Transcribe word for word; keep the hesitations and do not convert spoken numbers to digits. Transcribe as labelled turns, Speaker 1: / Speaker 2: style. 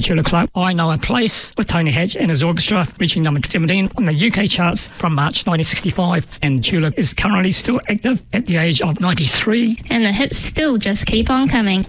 Speaker 1: Petula Clark, I Know a Place, with Tony Hatch and his orchestra, reaching number seventeen on the U K charts from March nineteen sixty-five. And Tula is currently still active at the age of ninety-three.
Speaker 2: And the hits still just keep on coming.